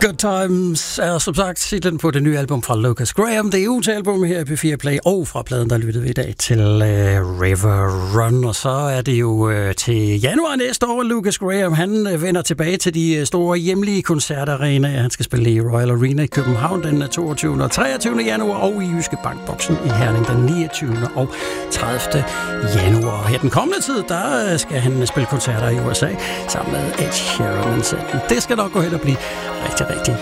Good Times er som sagt titlen på det nye album fra Lucas Graham. Det er ugens album her på P4 Play, og fra pladen, der lyttede vi i dag til River Run. Og så er det jo til januar næste år, Lucas Graham, han vender tilbage til de store hjemlige koncertarenaer. Han skal spille i Royal Arena i København den 22. og 23. januar, og i Jyske Bankboksen i Herning den 29. og 30. januar. Her den kommende tid, der skal han spille koncerter i USA sammen med Ed Sheeran. Det skal nok gå hen og blive rigtig